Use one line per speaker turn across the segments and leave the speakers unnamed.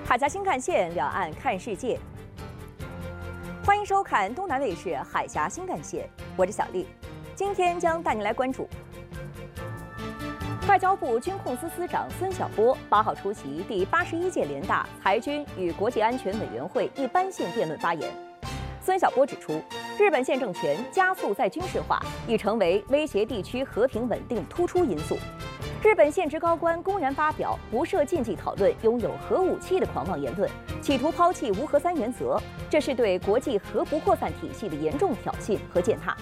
海峡新干线，两岸看世界。欢迎收看东南卫视海峡新干线，我是小丽。今天将带您来关注外交部军控司司长孙晓波8号出席第81届联大裁军与国际安全委员会一般性辩论发言。孙晓波指出，日本现政权加速再军事化，已成为威胁地区和平稳定突出因素。日本现职高官公然发表不设禁忌讨论拥有核武器的狂妄言论，企图抛弃无核三原则，这是对国际核不扩散体系的严重挑衅和践踏。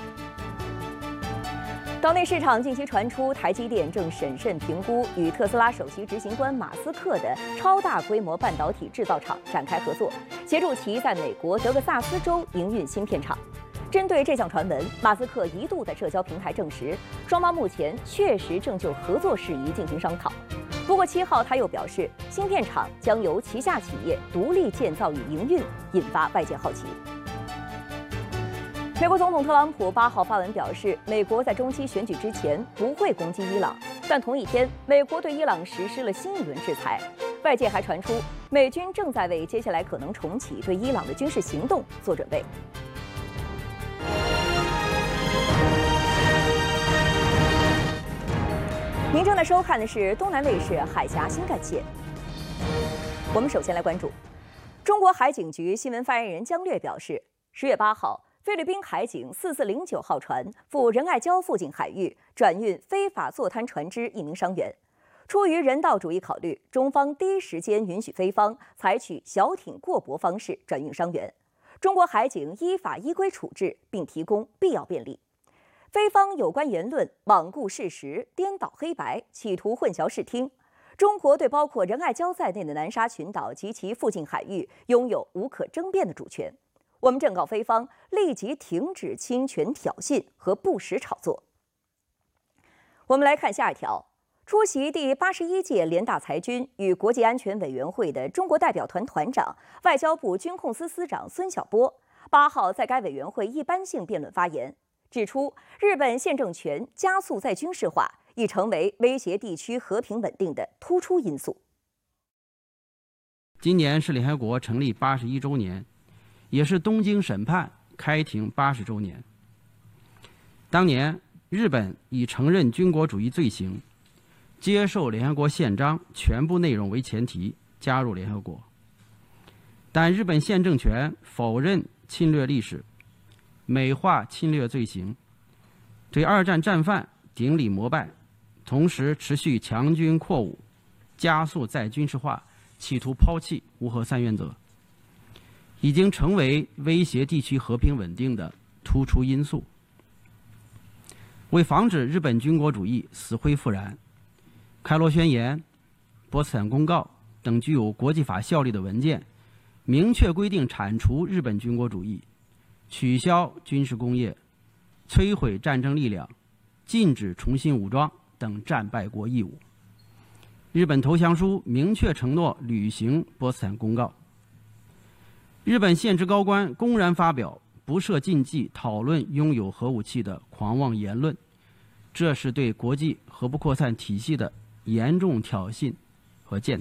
岛内市场近期传出，台积电正审慎评估与特斯拉首席执行官马斯克的超大规模半导体制造厂展开合作，协助其在美国德克萨斯州营运芯片厂。针对这项传闻，马斯克一度在社交平台证实，双方目前确实正就合作事宜进行商讨。不过7号他又表示，芯片厂将由旗下企业独立建造与营运，引发外界好奇。美国总统特朗普8号发文表示，美国在中期选举之前不会攻击伊朗，但同一天，美国对伊朗实施了新一轮制裁。外界还传出，美军正在为接下来可能重启对伊朗的军事行动做准备。您正在收看的是东南卫视海峡新干线。我们首先来关注，中国海警局新闻发言人姜略表示，10月8号，菲律宾海警4409号船赴仁爱礁附近海域转运非法坐滩船只1名伤员。出于人道主义考虑，中方第一时间允许菲方采取小艇过泊方式转运伤员。中国海警依法依规处置，并提供必要便利。菲方有关言论罔顾事实、颠倒黑白，企图混淆视听。中国对包括仁爱礁在内的南沙群岛及其附近海域拥有无可争辩的主权。我们正告菲方立即停止侵权挑衅和不实炒作。我们来看下一条。出席第81届联大裁军与国际安全委员会的中国代表团团长、外交部军控司司长孙晓波8号在该委员会一般性辩论发言，指出，日本现政权加速再军事化，已成为威胁地区和平稳定的突出因素。
今年是联合国成立81周年，也是东京审判开庭80周年。当年，日本以承认军国主义罪行，接受联合国宪章全部内容为前提加入联合国，但日本现政权否认侵略历史，美化侵略罪行，对二战战犯顶礼膜拜，同时持续强军扩武，加速再军事化，企图抛弃无核三原则，已经成为威胁地区和平稳定的突出因素。为防止日本军国主义死灰复燃，开罗宣言、波茨坦公告等具有国际法效力的文件，明确规定铲除日本军国主义，取消军事工业，摧毁战争力量，禁止重新武装等战败国义务。日本投降书明确承诺履行波茨坦公告。日本现职高官公然发表不设禁忌讨论拥有核武器的狂妄言论，这是对国际核不扩散体系的严重挑衅和践